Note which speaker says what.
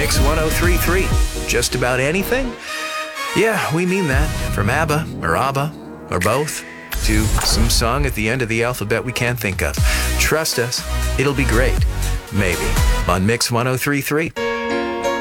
Speaker 1: Mix 1033. Just about anything? Yeah, we mean that. From ABBA, or ABBA, or both, to some song at the end of the alphabet we can't think of. Trust us, it'll be great. Maybe. On Mix 1033.